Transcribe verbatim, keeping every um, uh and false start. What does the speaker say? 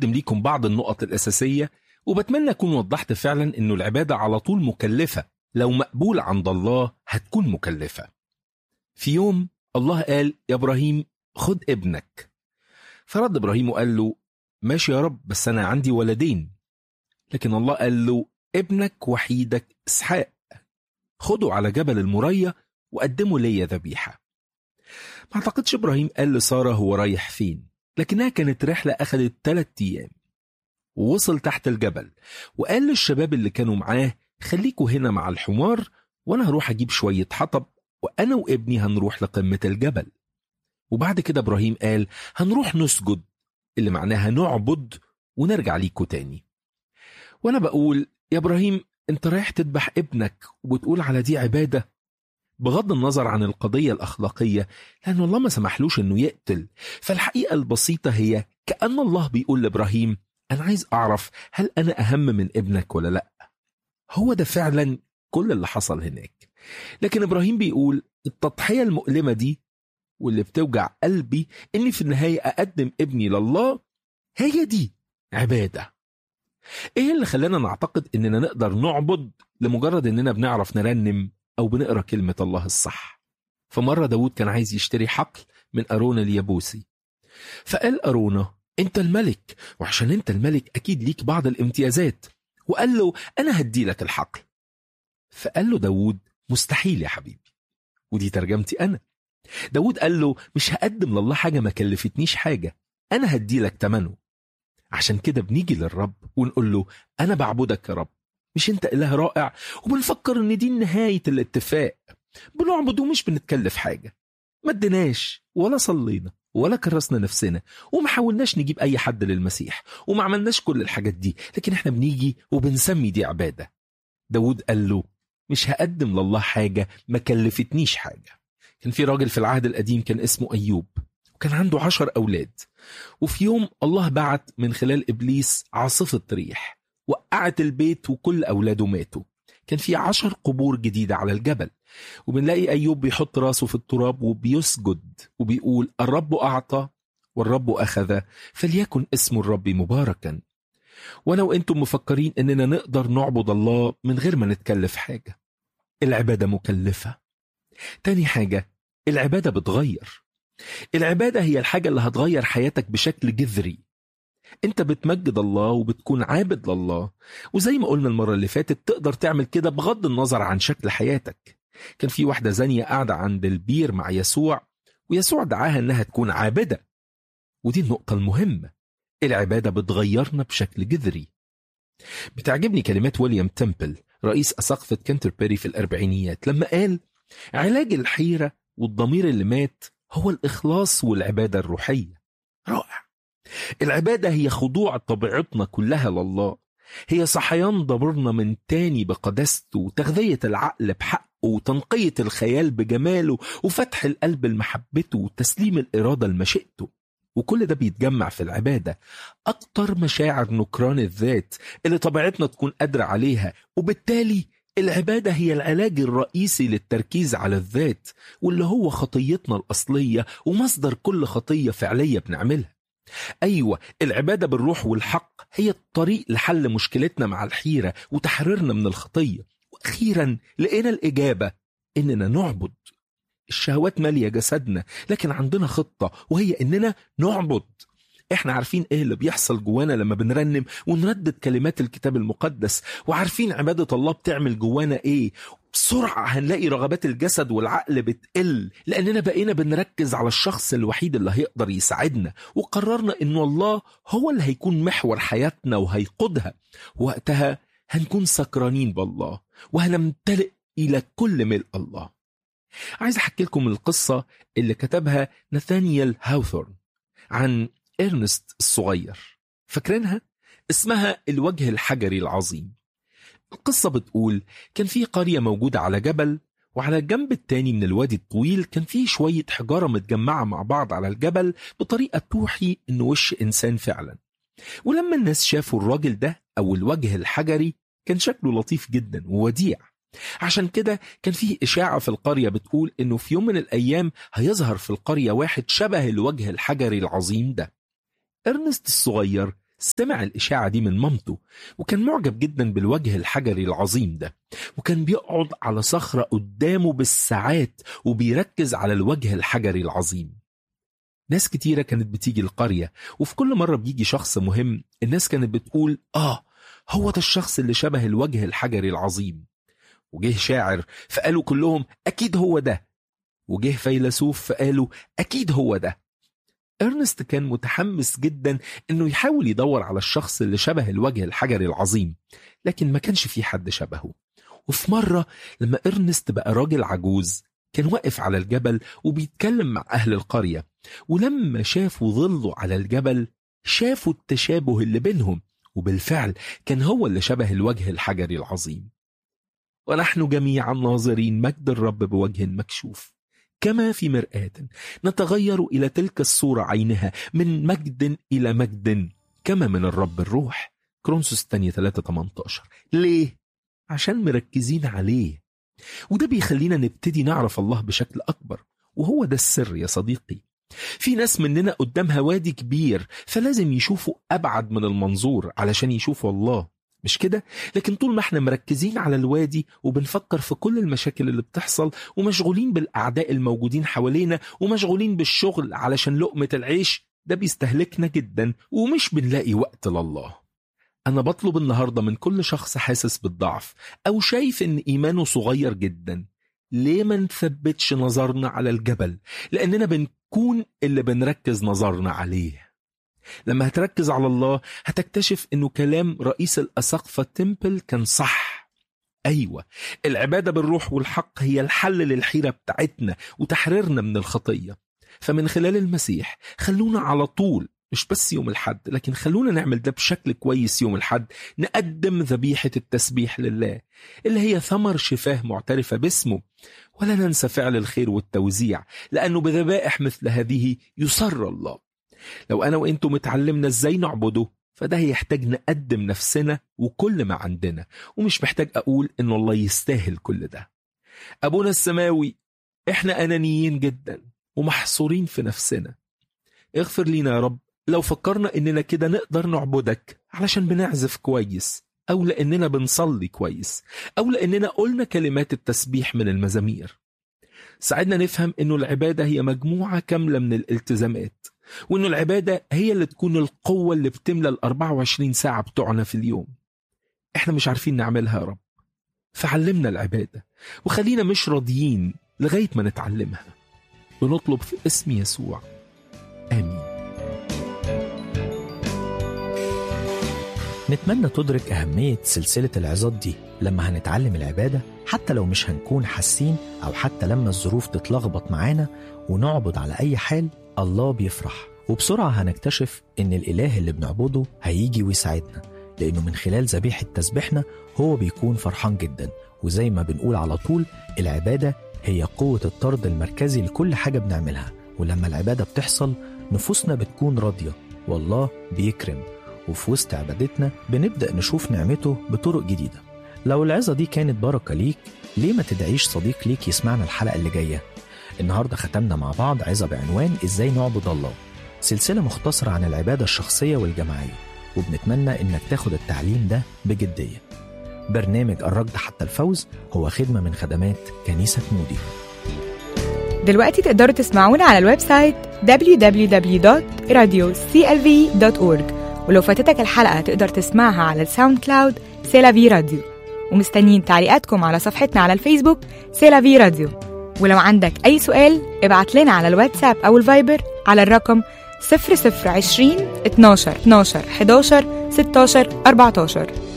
بقدم ليكم بعض النقط الأساسية، وبتمنى أكون وضحت فعلا إنه العبادة على طول مكلفة، لو مقبول عند الله هتكون مكلفة. في يوم الله قال يا إبراهيم خد ابنك، فرد إبراهيم وقال له ماشي يا رب، بس أنا عندي ولدين. لكن الله قال له ابنك وحيدك إسحاق، خده على جبل المريا وقدمه ليا ذبيحة. ما اعتقدش إبراهيم قال لسارة هو رايح فين، لكنها كانت رحلة أخذت ثلاثة أيام. ووصل تحت الجبل وقال للشباب اللي كانوا معاه خليكوا هنا مع الحمار، وأنا هروح أجيب شوية حطب وأنا وابني هنروح لقمة الجبل. وبعد كده إبراهيم قال هنروح نسجد، اللي معناها نعبد، ونرجع ليكوا تاني. وأنا بقول يا إبراهيم أنت رايح تذبح ابنك وبتقول على دي عبادة؟ بغض النظر عن القضية الأخلاقية، لأن الله ما سمحلوش أنه يقتل، فالحقيقة البسيطة هي كأن الله بيقول لإبراهيم أنا عايز أعرف هل أنا أهم من ابنك ولا لأ. هو ده فعلا كل اللي حصل هناك. لكن إبراهيم بيقول التضحية المؤلمة دي واللي بتوجع قلبي إني في النهاية أقدم ابني لله، هي دي عبادة. إيه اللي خلانا نعتقد إننا نقدر نعبد لمجرد إننا بنعرف نرنم أو بنقرأ كلمة الله الصح؟ فمرة داود كان عايز يشتري حقل من أرونا اليابوسي، فقال أرونا أنت الملك، وعشان أنت الملك أكيد ليك بعض الامتيازات، وقال له أنا هدي لك الحقل. فقال له داود مستحيل يا حبيبي، ودي ترجمتي أنا. داود قال له مش هقدم لله حاجة ما كلفتنيش حاجة، أنا هدي لك تمنه. عشان كده بنيجي للرب ونقول له أنا بعبدك يا رب، مش أنت إله رائع؟ وبنفكر إن دي نهاية الاتفاق، بنعبد ومش بنتكلف حاجة. ما اديناش ولا صلينا ولا كرسنا نفسنا وما حاولناش نجيب أي حد للمسيح وما عملناش كل الحاجات دي، لكن احنا بنيجي وبنسمي دي عبادة. داود قال له مش هقدم لله حاجة ما كلفتنيش حاجة. كان في راجل في العهد القديم كان اسمه أيوب، وكان عنده عشر أولاد، وفي يوم الله بعت من خلال إبليس عاصفة ريح وقعت البيت وكل أولاده ماتوا. كان في عشر قبور جديدة على الجبل، وبنلاقي أيوب بيحط راسه في التراب وبيسجد وبيقول الرب أعطى والرب أخذ، فليكن اسم الرب مباركا. وأنا وإنتم مفكرين إننا نقدر نعبد الله من غير ما نتكلف حاجة. العبادة مكلفة. تاني حاجة، العبادة بتغير. العبادة هي الحاجة اللي هتغير حياتك بشكل جذري. انت بتمجد الله وبتكون عابد لله، وزي ما قلنا المرة اللي فاتت تقدر تعمل كده بغض النظر عن شكل حياتك. كان في واحدة زانية قاعدة عند البير مع يسوع، ويسوع دعاها انها تكون عابدة. ودي النقطة المهمة، العبادة بتغيرنا بشكل جذري. بتعجبني كلمات ويليام تمبل رئيس أساقفة كنتربري في الأربعينيات لما قال علاج الحيرة والضمير اللي مات هو الإخلاص والعبادة الروحية. رائع. العبادة هي خضوع طبيعتنا كلها لله، هي صحيان ضميرنا من تاني بقداسته، وتغذية العقل بحقه، وتنقية الخيال بجماله، وفتح القلب لمحبته، وتسليم الإرادة لمشيئته. وكل ده بيتجمع في العبادة. أكتر مشاعر نكران الذات اللي طبيعتنا تكون قادرة عليها، وبالتالي العبادة هي العلاج الرئيسي للتركيز على الذات، واللي هو خطيتنا الأصلية ومصدر كل خطية فعلية بنعملها. أيوة، العبادة بالروح والحق هي الطريق لحل مشكلتنا مع الحيرة وتحريرنا من الخطية. وأخيرا لقينا الإجابة إننا نعبد. الشهوات مالية جسدنا، لكن عندنا خطة وهي إننا نعبد. إحنا عارفين إيه اللي بيحصل جوانا لما بنرنم ونردد كلمات الكتاب المقدس، وعارفين عبادة الله بتعمل جوانا إيه. بسرعة هنلاقي رغبات الجسد والعقل بتقل، لأننا بقينا بنركز على الشخص الوحيد اللي هيقدر يساعدنا، وقررنا إنه الله هو اللي هيكون محور حياتنا وهيقودها. وقتها هنكون سكرانين بالله وهنمتلئ إلى كل ملء الله. عايز أحكي لكم القصة اللي كتبها ناثانيال هاوثورن عن إرنست الصغير. فاكرينها؟ اسمها الوجه الحجري العظيم. القصة بتقول كان في قرية موجودة على جبل، وعلى الجنب التاني من الوادي الطويل كان في شوية حجارة متجمعة مع بعض على الجبل بطريقة توحي إنه وش إنسان فعلا. ولما الناس شافوا الراجل ده أو الوجه الحجري كان شكله لطيف جدا ووديع. عشان كده كان فيه إشاعة في القرية بتقول إنه في يوم من الأيام هيظهر في القرية واحد شبه الوجه الحجري العظيم ده. إرنست الصغير سمع الإشاعة دي من مامته، وكان معجب جدا بالوجه الحجري العظيم ده، وكان بيقعد على صخرة قدامه بالساعات وبيركز على الوجه الحجري العظيم. ناس كتيرة كانت بتيجي القرية، وفي كل مرة بيجي شخص مهم الناس كانت بتقول آه هو ده الشخص اللي شبه الوجه الحجري العظيم. وجه شاعر فقالوا كلهم أكيد هو ده، وجه فيلسوف فقالوا أكيد هو ده. إرنست كان متحمس جدا إنه يحاول يدور على الشخص اللي شبه الوجه الحجري العظيم، لكن ما كانش في حد شبهه. وفي مرة لما إرنست بقى راجل عجوز كان واقف على الجبل وبيتكلم مع أهل القرية، ولما شافوا ظله على الجبل شافوا التشابه اللي بينهم، وبالفعل كان هو اللي شبه الوجه الحجري العظيم. ونحن جميعا ناظرين مجد الرب بوجه مكشوف كما في مرآة، نتغير إلى تلك الصورة عينها، من مجد إلى مجد كما من الرب الروح. كرونسوس الثانية ثلاثة ثمانية عشر. ليه؟ عشان مركزين عليه، وده بيخلينا نبتدي نعرف الله بشكل أكبر، وهو ده السر يا صديقي. في ناس مننا قدامها وادي كبير، فلازم يشوفوا أبعد من المنظور علشان يشوفوا الله، مش كده؟ لكن طول ما احنا مركزين على الوادي وبنفكر في كل المشاكل اللي بتحصل، ومشغولين بالأعداء الموجودين حوالينا، ومشغولين بالشغل علشان لقمة العيش، ده بيستهلكنا جدا ومش بنلاقي وقت لله. أنا بطلب النهاردة من كل شخص حاسس بالضعف أو شايف إن إيمانه صغير جدا، ليه ما نثبتش نظرنا على الجبل؟ لأننا بنكون اللي بنركز نظرنا عليه. لما هتركز على الله هتكتشف إنه كلام رئيس الأساقفة تمبل كان صح. أيوة، العبادة بالروح والحق هي الحل للحيرة بتاعتنا وتحريرنا من الخطية. فمن خلال المسيح خلونا على طول، مش بس يوم الحد، لكن خلونا نعمل ده بشكل كويس يوم الحد، نقدم ذبيحة التسبيح لله اللي هي ثمر شفاه معترفة باسمه. ولا ننسى فعل الخير والتوزيع، لأنه بذبائح مثل هذه يسر الله. لو أنا وإنتم اتعلمنا إزاي نعبده، فده يحتاج نقدم نفسنا وكل ما عندنا، ومش محتاج أقول إن الله يستاهل كل ده. أبونا السماوي، إحنا أنانيين جدا ومحصورين في نفسنا. اغفر لينا يا رب لو فكرنا إننا كده نقدر نعبدك علشان بنعزف كويس، أو لأننا بنصلي كويس، أو لأننا قلنا كلمات التسبيح من المزامير. ساعدنا نفهم إنه العبادة هي مجموعة كاملة من الالتزامات، وإنه العبادة هي اللي تكون القوة اللي بتملى الأربعة وعشرين ساعة بتوعنا في اليوم. إحنا مش عارفين نعملها يا رب، فعلمنا العبادة وخلينا مش راضيين لغاية ما نتعلمها. ونطلب في اسم يسوع، آمين. نتمنى تدرك أهمية سلسلة العظات دي لما هنتعلم العبادة، حتى لو مش هنكون حاسين، أو حتى لما الظروف تتلخبط معانا ونعبد على أي حال، الله بيفرح. وبسرعة هنكتشف إن الإله اللي بنعبده هيجي ويساعدنا، لأنه من خلال ذبيحة تسبيحنا هو بيكون فرحان جدا. وزي ما بنقول على طول، العبادة هي قوة الطرد المركزي لكل حاجة بنعملها. ولما العبادة بتحصل نفوسنا بتكون راضية والله بيكرم، وفي وسط عبادتنا بنبدأ نشوف نعمته بطرق جديدة. لو العظة دي كانت بركة ليك، ليه ما تدعيش صديق ليك يسمعنا الحلقة اللي جاية؟ النهاردة ختمنا مع بعض عظة بعنوان إزاي نعبد الله، سلسلة مختصرة عن العبادة الشخصية والجماعية، وبنتمنى إنك تاخد التعليم ده بجدية. برنامج الركض حتى الفوز هو خدمة من خدمات كنيسة مودي. دلوقتي تقدروا تسمعونا على الويب سايت دبليو دبليو دبليو دوت راديو سي ال في دوت أورج، ولو فاتتك الحلقة تقدر تسمعها على الساوند كلاود سيلافي راديو. ومستنيين تعليقاتكم على صفحتنا على الفيسبوك سيلافي راديو. ولو عندك أي سؤال ابعت لنا على الواتساب أو الفايبر على الرقم صفر صفر عشرين اتناشر اتناشر حداشر ستاشر أربعتاشر.